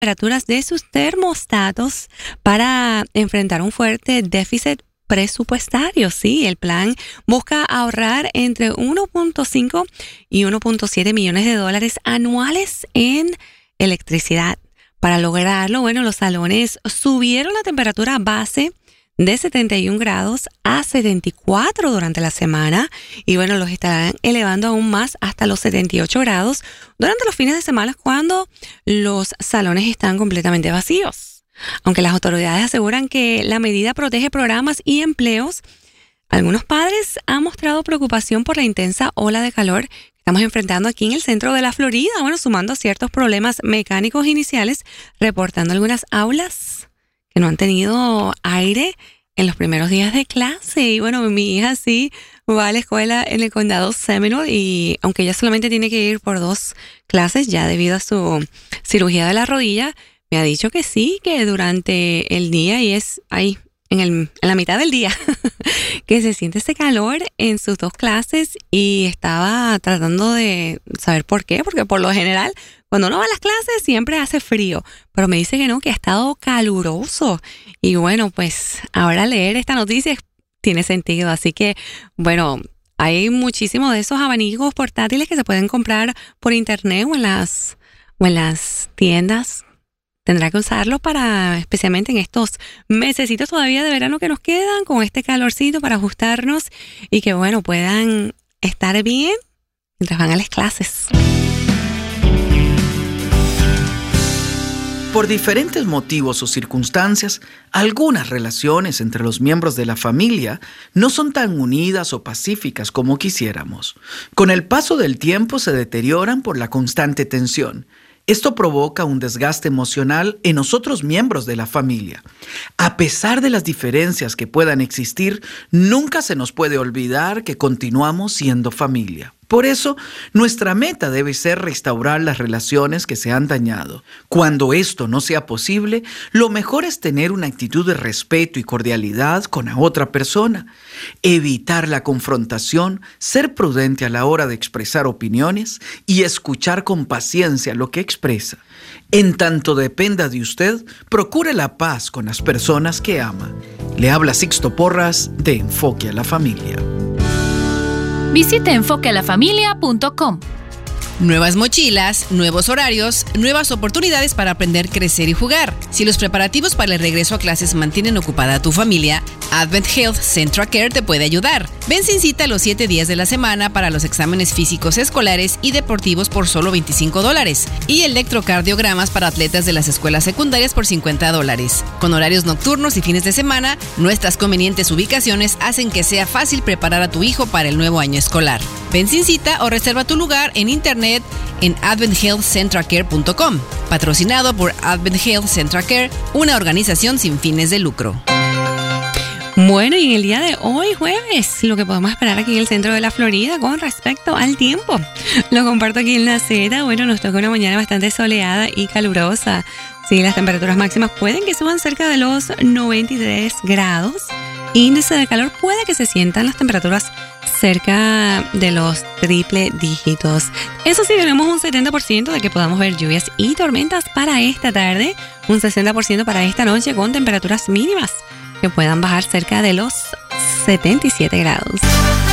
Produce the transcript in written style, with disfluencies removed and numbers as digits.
temperaturas de sus termostatos para enfrentar un fuerte déficit presupuestario. Sí, el plan busca ahorrar entre 1.5 y 1.7 millones de dólares anuales en electricidad. Para lograrlo, bueno, los salones subieron la temperatura base de 71 grados a 74 durante la semana y bueno, los estarán elevando aún más hasta los 78 grados durante los fines de semana cuando los salones están completamente vacíos. Aunque las autoridades aseguran que la medida protege programas y empleos, algunos padres han mostrado preocupación por la intensa ola de calor que estamos enfrentando aquí en el centro de la Florida, bueno, sumando ciertos problemas mecánicos iniciales, reportando algunas aulas que no han tenido aire en los primeros días de clase. Y bueno, mi hija sí va a la escuela en el condado Seminole y aunque ella solamente tiene que ir por 2 clases ya debido a su cirugía de la rodilla, me ha dicho que sí, que durante el día y es ahí en la mitad del día que se siente ese calor en sus 2 clases y estaba tratando de saber por qué, porque por lo general cuando uno va a las clases siempre hace frío, pero me dice que no, que ha estado caluroso. Y bueno, pues ahora leer esta noticia tiene sentido. Así que, bueno, hay muchísimos de esos abanicos portátiles que se pueden comprar por internet o en las tiendas. Tendrá que usarlos para, especialmente en estos mesecitos todavía de verano que nos quedan, con este calorcito para ajustarnos y que, bueno, puedan estar bien mientras van a las clases. Por diferentes motivos o circunstancias, algunas relaciones entre los miembros de la familia no son tan unidas o pacíficas como quisiéramos. Con el paso del tiempo se deterioran por la constante tensión. Esto provoca un desgaste emocional en nosotros miembros de la familia. A pesar de las diferencias que puedan existir, nunca se nos puede olvidar que continuamos siendo familia. Por eso, nuestra meta debe ser restaurar las relaciones que se han dañado. Cuando esto no sea posible, lo mejor es tener una actitud de respeto y cordialidad con la otra persona, evitar la confrontación, ser prudente a la hora de expresar opiniones y escuchar con paciencia lo que expresa. En tanto dependa de usted, procure la paz con las personas que ama. Le habla Sixto Porras de Enfoque a la Familia. Visite enfoquealafamilia.com. Nuevas mochilas, nuevos horarios, nuevas oportunidades para aprender, crecer y jugar. Si los preparativos para el regreso a clases mantienen ocupada a tu familia, Advent Health Central Care te puede ayudar. Ven sin cita los 7 días de la semana para los exámenes físicos escolares y deportivos por solo $25 y electrocardiogramas para atletas de las escuelas secundarias por $50. Con horarios nocturnos y fines de semana, nuestras convenientes ubicaciones hacen que sea fácil preparar a tu hijo para el nuevo año escolar. Ven sin cita o reserva tu lugar en internet en adventhealthcentralcare.com, patrocinado por Advent Health Central Care, una organización sin fines de lucro. Bueno, y en el día de hoy, jueves, lo que podemos esperar aquí en el centro de la Florida con respecto al tiempo. Lo comparto aquí en la acera. Bueno, nos toca una mañana bastante soleada y calurosa. Sí, las temperaturas máximas pueden que suban cerca de los 93 grados. Índice de calor puede que se sientan las temperaturas cerca de los triple dígitos. Eso sí, tenemos un 70% de que podamos ver lluvias y tormentas para esta tarde, un 60% para esta noche con temperaturas mínimas que puedan bajar cerca de los 77 grados.